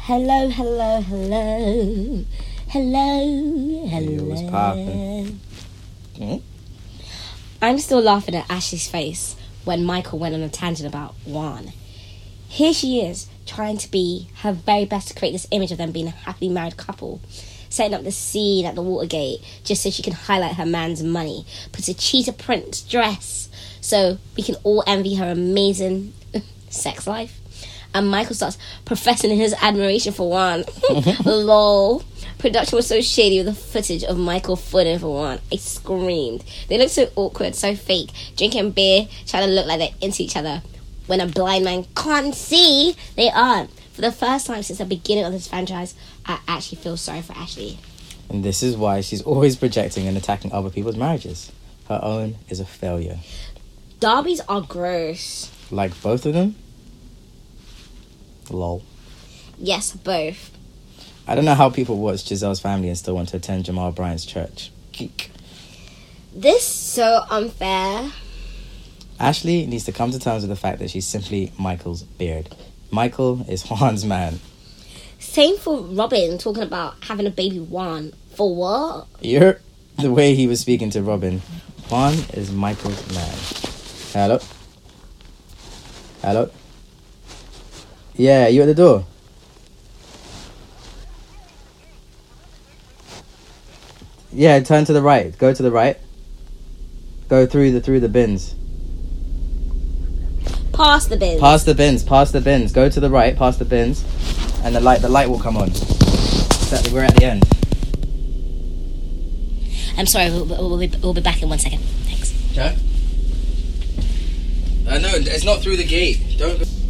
Hello, hello, hello. Hello, Hey, what's hello. poppin'? I'm still laughing at Ashley's face when Michael went on a tangent about Juan. Here she is, trying to be her very best to create this image of them being a happily married couple, setting up the scene at the Watergate just so she can highlight her man's money, puts a cheetah print dress so we can all envy her amazing sex life. And Michael starts professing his admiration for Juan. Lol. Production was so shady with the footage of Michael footing for Juan. I screamed. They look so awkward, so fake, drinking beer, trying to look like they're into each other. When a blind man can't see, they aren't. For the first time since the beginning of this franchise, I actually feel sorry for Ashley. And this is why she's always projecting and attacking other people's marriages. Her own is a failure. Darbies are gross. Like both of them? Lol. Yes, both. I don't know how people watch Giselle's Family and still want to attend Jamal Bryant's church. Geek. This is so unfair. Ashley needs to come to terms with the fact that she's simply Michael's beard. Michael is Juan's man. Same for Robin, talking about having a baby Juan. For what? The way he was speaking to Robin. Juan is Michael's man. Hello? Hello? Yeah, you at the door? Yeah, turn to the right. Go to the right. Go through the bins. Past the bin. Past the bins. Go to the right, past the bins, and the light will come on. We're at the end. I'm sorry, we'll be back in 1 second. Thanks. Okay. No, it's not through the gate. Don't go.